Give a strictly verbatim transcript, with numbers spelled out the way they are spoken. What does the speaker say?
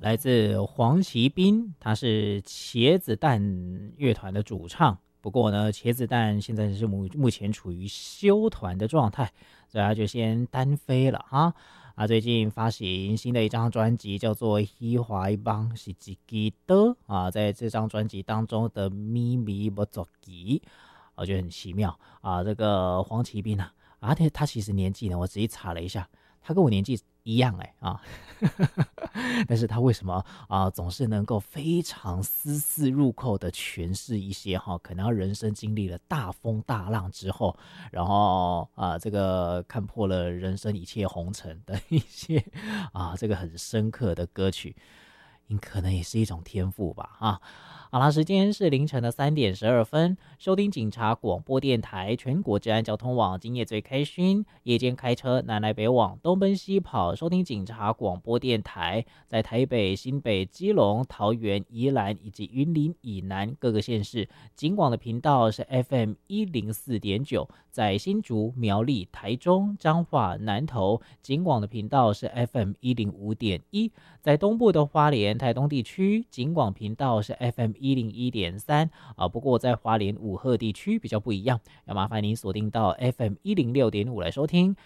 来自黄奇斌，他是茄子蛋乐团的主唱。不过呢，茄子蛋现在是目目前处于休团的状态，所以他就先单飞了哈。啊，最近发行新的一张专辑，叫做《希华一帮是自己的》啊，在这张专辑当中的咪咪不走吉，我觉得很奇妙啊。这个黄奇斌啊，啊，他他其实年纪呢，我仔细查了一下，他跟我年纪一样哎啊，但是他为什么啊总是能够非常丝丝入扣的诠释一些哈，可能要人生经历了大风大浪之后，然后啊这个看破了人生一切红尘的一些啊这个很深刻的歌曲，可能也是一种天赋吧啊。好啦，时间是凌晨的三点十二分，收听警察广播电台全国治安交通网，今夜最开心，夜间开车南来北往，东奔西跑，收听警察广播电台，在台北、新北、基隆、桃园、宜兰以及云林以南各个县市，警广的频道是 F M 一零四点九，在新竹、苗栗、台中、彰化、南投，警广的频道是 F M 一零五点一，在东部的花莲、台东地区，警广频道是 F M 一零一点三啊，不过在花莲五鹤地区比较不一样，要麻烦您锁定到 F M 一零六点五来收听。